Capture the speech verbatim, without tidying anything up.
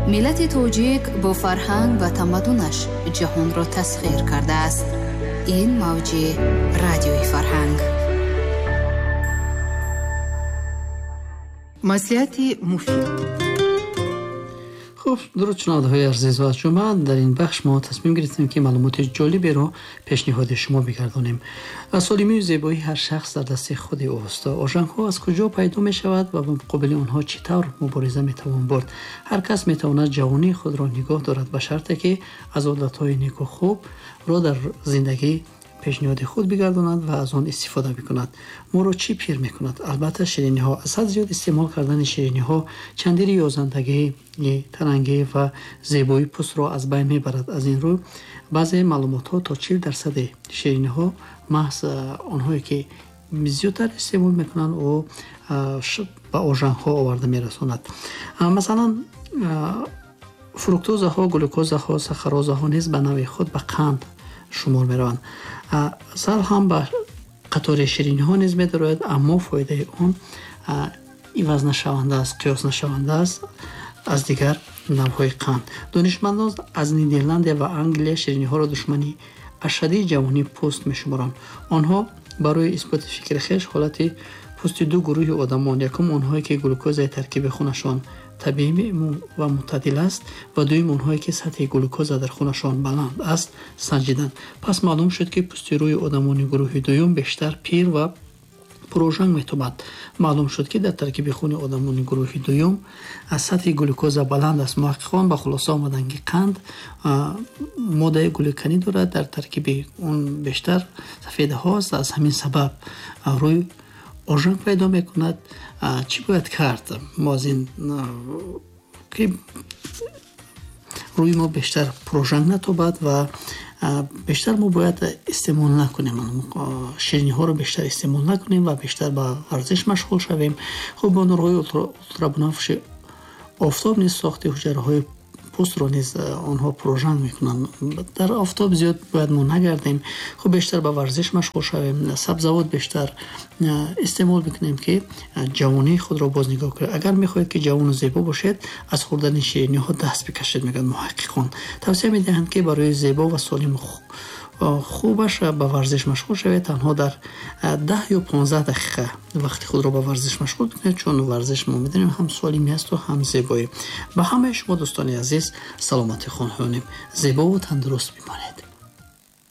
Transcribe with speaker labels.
Speaker 1: ملت توجیک با فرهنگ و تمدنش جهان را تسخیر کرده است. این موج رادیوی فرهنگ.
Speaker 2: маслиҳати муфид. خب درود شنونده‌های عزیز و ارجمند، در این بخش ما تصمیم گرفتیم که معلومات جالبی رو پیشنهاد شما بگردانیم. سالمی و زیبایی هر شخص در دست خود اوست. آژانگ‌ها از کجا پیدا می شود و مقابل آنها چطور مبارزه می توان برد؟ هر کس می تواند جوانی خود را نگاه دارد به شرطی که از عادت‌های نیک و خوب را در زندگی پیشنهاد خود بگرداند و از آن استفاده بکند. ما را چی پیر میکند؟ البته شیرینی ها. از حد زیاد استعمال کردن شیرینی ها چندری یازندگی، ترنگی و زیبایی پوست را از بین میبرد. از این رو بعضی معلومات ها تا چهل درصد شیرینی ها محض آنهایی که زیادتر استعمال میکنند و به آژانگ ها آورده میرساند. مثلا فروکتوز ها، گلوکوز ها، ساخاروز ها نیز به نوع خود به قند شمار میروند. سال هم به قطار شیرینی ها نیز می‌دارد، اما فایده آن عوض نشونده است، قیاس نشونده است از دیگر نوع‌های قند. دانشمندان از نیدرلند و انگلیس شیرینی ها را دشمنی اشدی جوانی پوست می‌شمارند. آنها برای اثبات فکر خویش حالت پوست دو گروه آدمان، یکم آنهایی که گلوکوز ترکیب خونشان طبیعی و معتدل است و دویم اونهایی که سطح گلوکوز در خونشان بلند است سنجیدند. پس معلوم شد که پوست روی آدمان گروه دوم بیشتر پیر و پروژنگ میتواند. معلوم شد که در ترکیب خون آدمان گروه دوم از سطح گلوکوز بلند است. محققان به خلاصه آمدند که قند ماده گلوکانی دارد، در ترکیب اون بیشتر سفیده هاست. از همین سبب روی آژانگ پیدا میکند. چی باید کرد؟ ما از این که روی ما بیشتر پروژنگ نتابد و بیشتر ما باید استعمال نکنیم، شیرینی ها رو بیشتر استعمال نکنیم و بیشتر با ورزش مشغول شویم. خب با نورهای اولترابنفش آفتاب نیز ساخت حجره های پوست رو نیز آنها پروژنگ میکنن. در آفتاب زیاد باید ما نگردیم، خب بیشتر با ورزش مشغول شویم، سبزیجات بیشتر استعمال بکنیم که جوانی خود را بازنگاه کنید. اگر میخواهید که جوان و زیبا باشید از خوردن شیرینی ها دست بکشید. میگن محققان توصیه میدهند که برای زیبا و سالم خوبش به ورزش مشغول شوید. تنها در ده یا پانزده دقیقه وقتی خود را به ورزش مشغول کنید، چون ورزش ما میدونیم هم سالمی است و هم زیبایی. به همه شما دوستان عزیز سلامتی خواهانیم. زیبا و تندرست بمانید.